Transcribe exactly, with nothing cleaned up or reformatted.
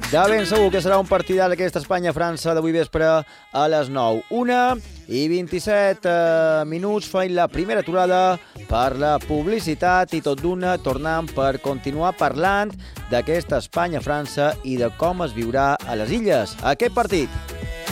De ben segur que serà un partidàs d'aquesta Espanya-França d'avui vespre a les nou. Una i vint-i-set eh, minuts feien la primera aturada per la publicitat i tot d'una tornant per continuar parlant d'aquesta Espanya-França i de com es viurà a les Illes aquest partit.